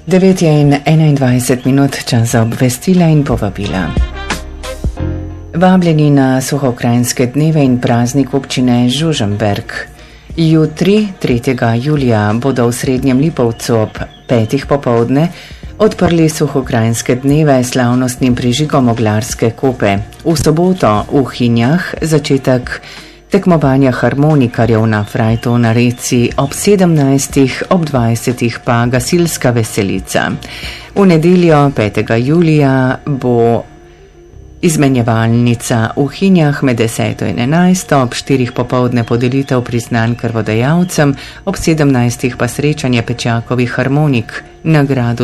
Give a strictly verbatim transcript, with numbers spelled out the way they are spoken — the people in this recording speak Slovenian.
devet je in enaindvajset minut, čas za obvestila in povabila. Vabljeni na Suhokrajinske dneve in praznik občine Žužemberk. Jutri, tretjega julija, bodo v Srednjem Lipovcu ob petih popovdne odprli Suhokrajinske dneve s slavnostnim prižigom Oglarske kope. V soboto v Hinjah začetek tekmovanja harmonikarjev na frajtu na Reci, ob sedemnajstih, ob dvajsetih pa gasilska veselica. V nedeljo petega julija bo izmenjevalnica v Hinjah med deseto in enajsto, ob štirih popovdne podelitev priznanj krvodajalcem, ob sedemnajstih pa srečanje Pečjakovih harmonik. Nagrado